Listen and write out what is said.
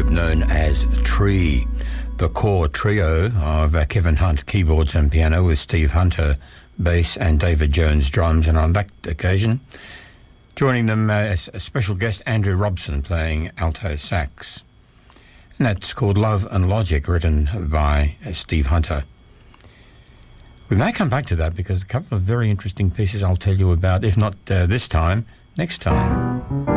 known as Tree. The core trio of Kevin Hunt, keyboards and piano, with Steve Hunter, bass, and David Jones, drums. And on that occasion, joining them as a special guest, Andrew Robson, playing alto sax. And that's called Love and Logic, written by Steve Hunter. We may come back to that because a couple of very interesting pieces I'll tell you about, if not this time, next time.